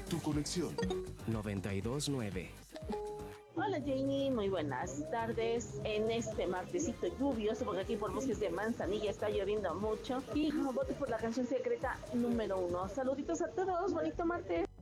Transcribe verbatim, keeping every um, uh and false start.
Tu conexión. noventa y dos nueve. Hola Janie, muy buenas tardes. En este martesito lluvioso, porque aquí por Bosques de Manzanilla está lloviendo mucho. Y oh, voto por la canción secreta número uno. Saluditos a todos, bonito martes.